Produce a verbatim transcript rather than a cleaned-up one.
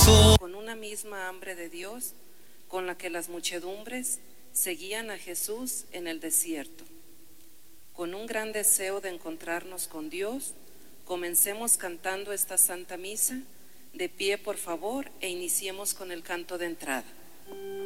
con una misma hambre de Dios con la que las muchedumbres seguían a Jesús en el desierto. Con un gran deseo de encontrarnos con Dios, comencemos cantando esta Santa Misa. De pie, por favor, e iniciemos con el canto de entrada.